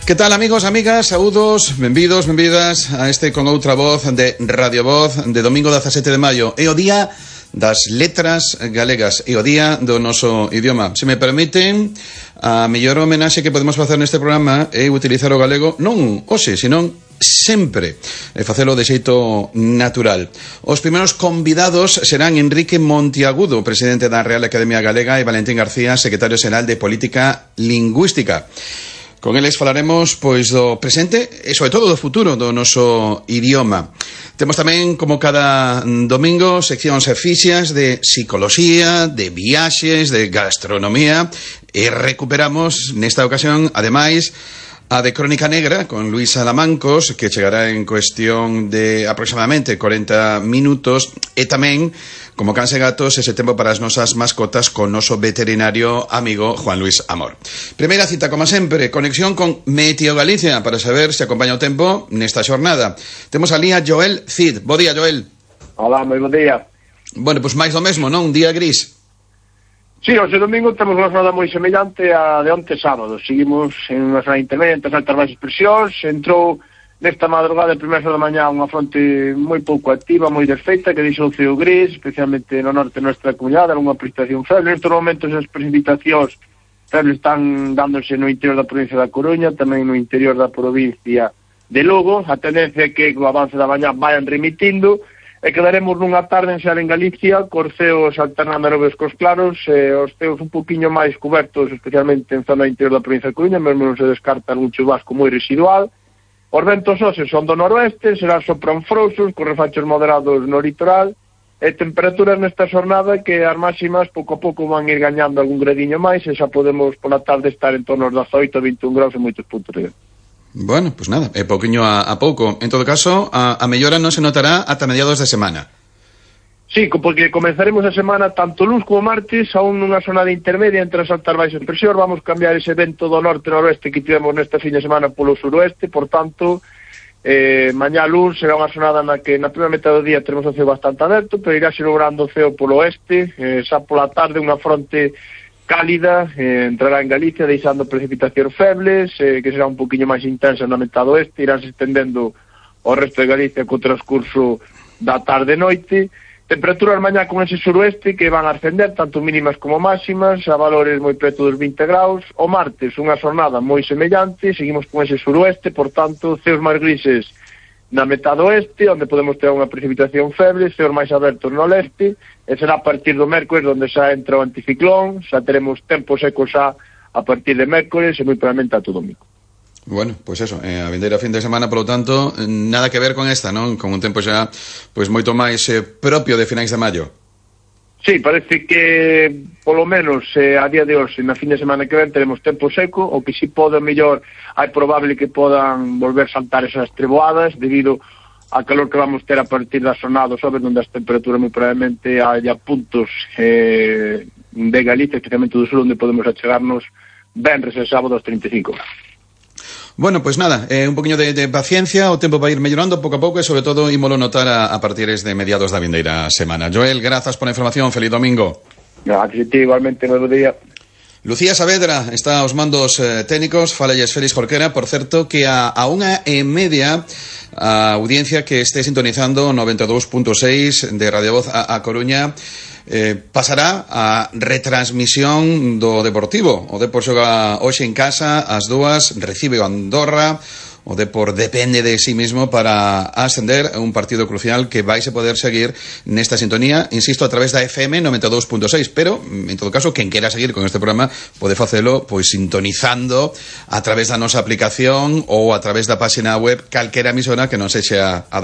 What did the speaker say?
Que tal, amigos, amigas, saúdos, benvidos, benvidas a este con outra voz de Radio Voz de domingo 17 de maio. É o día das letras galegas, é o día do noso idioma. Se me permiten, a mellor homenaxe que podemos facer neste programa é utilizar o galego non hoxe, senón sempre, e facelo de xeito natural. Os primeiros convidados serán Enrique Montiagudo, presidente da Real Academia Galega, e Valentín García, secretario xeral de Política Lingüística. Con eles falaremos pois do presente e sobre todo do futuro do noso idioma. Temos tamén, como cada domingo, seccións fixas de psicoloxía, de viaxes, de gastronomía, e recuperamos nesta ocasión, ademais, a de Crónica Negra con Luis Salamancos, que chegará en cuestión de aproximadamente 40 minutos, e tamén, como cans e gatos, ese tempo para as nosas mascotas con noso veterinario amigo Juan Luis Amor. Primeira cita, como sempre, conexión con Meteo Galicia, para saber se acompaña o tempo nesta xornada. Temos ali a Joel Cid. Bo día, Joel. Hola, moi bo día. Bueno, pois máis do mesmo, non? Un día gris. Sí, hoxe domingo temos unha jornada moi semellante a de onte sábado. Seguimos en unha zona intermedia entre as altas baixas presións. Entrou nesta madrugada de primeira da mañá unha fronte moi pouco activa, moi desfeita, que deixou o ceo gris, especialmente no norte da nosa comunidade, unha precipitación feble. Nestes momentos as precipitacións febles están dándose no interior da provincia da Coruña, tamén no interior da provincia de Lugo. A tendencia é que o avance da mañá vayan remitindo, e quedaremos nunha tarde en xeral en Galicia, cos ceos alternando nubes cos claros, os ceos un poquinho máis cobertos, especialmente en zona interior da provincia de Coruña, mesmo non se descarta algún chubasco moi residual. Os ventos hoxe son do noroeste, serán sopran frouxos, con refachos moderados no litoral, e temperaturas nesta xornada que as máximas pouco a pouco van ir gañando algún gradiño máis, e xa podemos pola tarde estar en torno aos 18 a 21 graus en moitos puntos de. Bueno, pues nada, é pouquiño a pouco. En todo caso, a mellora non se notará ata mediados de semana. Sí, porque comenzaremos a semana tanto luns como martes aún nunha zona de intermedia entre as altas baixas presións. Vamos cambiar ese vento do norte-noroeste que tivemos nesta fin de semana polo suroeste, por tanto, mañá luns será unha sonada na que na primeira metade do día teremos o ceo bastante aberto, pero irá logrando o ceo polo oeste, xa pola tarde unha fronte cálida entrará en Galicia deixando precipitacións febles, que será un poquinho máis intensa na metade oeste, irán se estendendo ao resto de Galicia co transcurso da tarde e noite. Temperaturas mañá con ese suroeste que van a ascender tanto mínimas como máximas a valores moi preto dos 20 graus. O martes unha xornada moi semellante, seguimos con ese suroeste, por tanto ceos máis grises na metade oeste, onde podemos ter unha precipitación feble, ceos máis abertos no leste, e será a partir do mércores onde xa entra o anticiclón, xa teremos tempo seco xa a partir de mércores e moi probablemente a todo domingo. Bueno, pois eso, a vindeira fin de semana, polo tanto, nada que ver con esta, non? Con un tempo xa pois moito máis propio de finais de maio. Sí, parece que polo menos a día de hoxe, na fin de semana que ven, teremos tempo seco, o que si pode mellor, hai probable que podan volver saltar esas treboadas debido a calor que vamos ter a partir das jornadas, sobre onde as temperaturas moi probablemente haya puntos de Galicia, especialmente do sur, onde podemos achegarnos venres e sábado aos 35 graus. Bueno, pois nada, un poquinho de paciencia, o tempo vai ir mellorando pouco a pouco e sobre todo ímolo notar a partir de mediados da vindeira semana. Joel, grazas pola información, feliz domingo. Gracias a ti, igualmente, novo día. Lucía Saavedra está aos mandos técnicos, falelles Félix Jorquera, por certo, que a 1:30 a audiencia que este sintonizando 92.6 de Radio Voz a Coruña pasará a retransmisión do Deportivo. O Depor xoga hoxe en casa, ás 2, recibe o Andorra. O Depor depende de sí mismo para ascender a un partido crucial que vais a poder seguir nesta sintonía, insisto, a través da FM 92.6, pero, en todo caso, quen quera seguir con este programa pode facelo pois sintonizando a través da nosa aplicación ou a través da página web calquera emisora que non sexa a